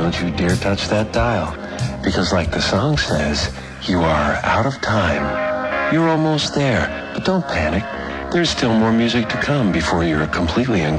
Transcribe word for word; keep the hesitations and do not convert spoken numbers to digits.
don't you dare touch that dial. Because like the song says, you are out of time. You're almost there, but don't panic. There's still more music to come before you're completely